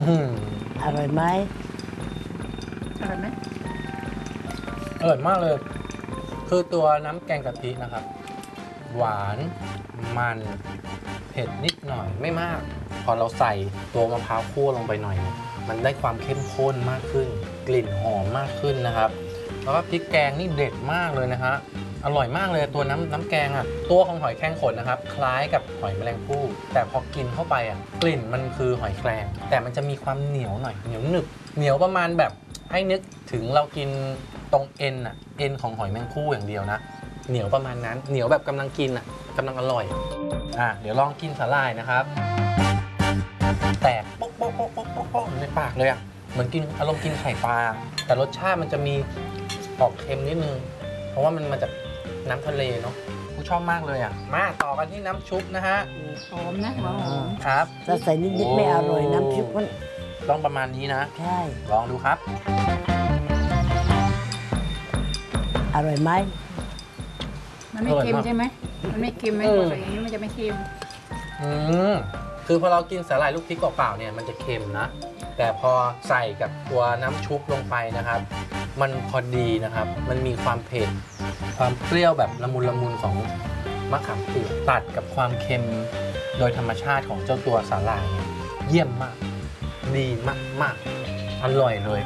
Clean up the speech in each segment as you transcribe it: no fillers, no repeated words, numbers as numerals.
อร่อยไหมอร่อยไหมอร่อยมากเลยคือตัวน้ำแกงกะทินะครับหวานมันเผ็ดนิดหน่อยไม่มากพอเราใส่ตัวมะพร้าวคั่วลงไปหน่อยมันได้ความเข้มข้นมากขึ้นกลิ่นหอมมากขึ้นนะครับแล้วก็พริกแกงนี่เด็ดมากเลยนะฮะอร่อยมากเลยตัวน้ำแกงอ่ะตัวของหอยแครงขนนะครับคล้ายกับหอยแมลงภู่แต่พอกินเข้าไปอ่ะกลิ่นมันคือหอยแครงแต่มันจะมีความเหนียวหน่อยเหนียวหนึบเหนียวประมาณแบบให้นึกถึงเรากินตรงเอ็นอ่ะเอ็นของหอยแมลงภู่อย่างเดียวนะเหนียวประมาณนั้นเหนียวแบบกำลังกินอ่ะกำลังอร่อยเดี๋ยวลองกินสาหร่ายนะครับแตกป๊อกป๊อกป๊อกป๊อกป๊อกป๊อกในปากเลยอ่ะเหมือนกินอารมณ์กินไข่ปลาแต่รสชาติมันจะมีออกเค็มนิดนึงเพราะว่ามันมาจากน้ำทะเลเนาะผู้ชอบมากเลยอ่ะมาต่อกันที่น้ำชุบนะฮะหอมนะหอมครับถ้าใส่นิดๆไม่อร่อยน้ำซุปมันต้องประมาณนี้นะใช่ลองดูครับอร่อยไหมมันไม่เค็มใช่ไหมมันไม่เค็มไม่ตัวอย่างนี้มันจะไม่เค็มคือพอเรากินสาหร่ายลูกพริกเปล่าๆเนี่ยมันจะเค็มนะแต่พอใส่กับตัวน้ำชุบลงไปนะครับมันพอดีนะครับมันมีความเผ็ดความเปรี้ยวแบบละมุนละมุนของมะขามเปียกตัดกับความเค็มโดยธรรมชาติของเจ้าตัวสาหร่ายเนี่ยเยี่ยมมากดีมากๆอร่อยเลย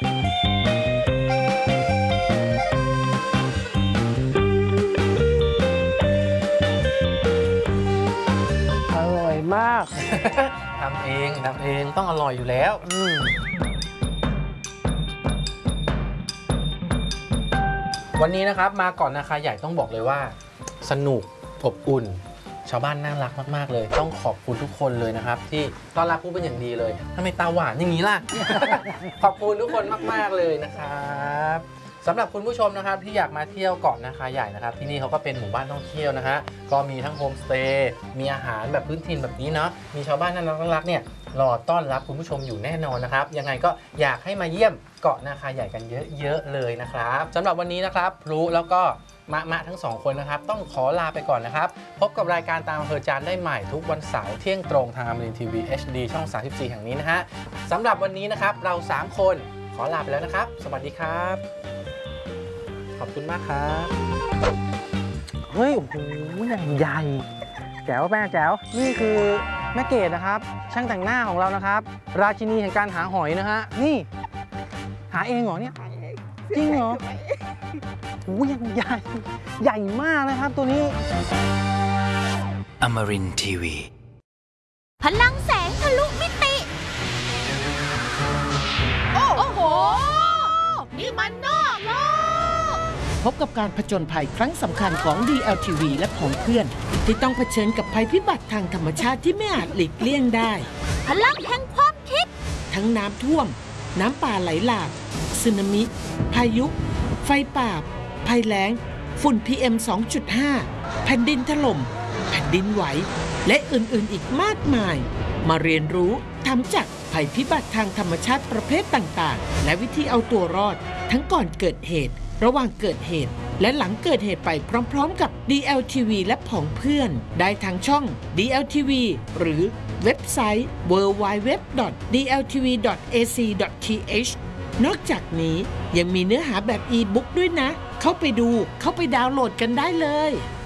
อร่อยมากทำเองต้องอร่อยอยู่แล้ววันนี้นะครับมาก่อนนะคะใหญ่ต้องบอกเลยว่าสนุกอบอุ่นชาวบ้านน่ารักมากๆเลยต้องขอบคุณทุกคนเลยนะครับที่ต้อนรับผู้เป็นอย่างดีเลยทำไมตาหวานอย่างนี้ล่ะ ขอบคุณทุกคนมากๆเลยนะครับสำหรับคุณผู้ชมนะครับที่อยากมาเที่ยวเกาะนาคาใหญ่นะครับที่นี่เขาก็เป็นหมู่บ้านท่องเที่ยวนะฮะก็มีทั้งโฮมสเตย์มีอาหารแบบพื้นถิ่นแบบนี้เนาะมีชาวบ้านน่ารักเนี่ยรอต้อนรับคุณผู้ชมอยู่แน่นอนนะครับยังไงก็อยากให้มาเยี่ยมเกาะนาคาใหญ่กันเยอะๆเลยนะครับสำหรับวันนี้นะครับพลุแล้วก็มะทั้งสองคนนะครับต้องขอลาไปก่อนนะครับพบกับรายการตามอำเภอจานได้ใหม่ทุกวันเสาร์เที่ยงตรงทางอมรินทร์ทีวี HD ช่อง34แห่งนี้นะฮะสำหรับวันนี้นะครับเรา3คนขอลาไปแล้วนะครับสวัสดีครับขอบคุณมากครับเฮ้ยโอ้โหอย่างใหญ่แจ๋วแม่แจ๋วนี่คือแม่เกดนะครับช่างแต่งหน้าของเรานะครับราชินีแห่งการหาหอยนะฮะนี่หาเองเหรอเนี่ยจริงเหรอโอ้ยอย่างใหญ่มากนะครับตัวนี้อมรินทร์ทีวีพลังแสงทะลุมิติโอ้โหนี่มันนอกโลกพบกับการผจญภัยครั้งสำคัญของ DLTV และผองเพื่อนที่ต้องเผชิญกับภัยพิบัติทางธรรมชาติที่ไม่อาจหลีกเลี่ยงได้พลังแห่งความคิดทั้งน้ำท่วมน้ำป่าไหลหลากสึนามิพายุไฟป่าภัยแล้งฝุ่น PM 2.5 แผ่นดินถล่มแผ่นดินไหวและอื่นๆอีกมากมายมาเรียนรู้ทำจากภัยพิบัติทางธรรมชาติประเภทต่างๆและวิธีเอาตัวรอดทั้งก่อนเกิดเหตุระหว่างเกิดเหตุและหลังเกิดเหตุไปพร้อมๆกับ DLTV และผองเพื่อนได้ทางช่อง DLTV หรือเว็บไซต์ www.dltv.ac.th นอกจากนี้ยังมีเนื้อหาแบบอีบุ๊กด้วยนะเข้าไปดูเข้าไปดาวน์โหลดกันได้เลย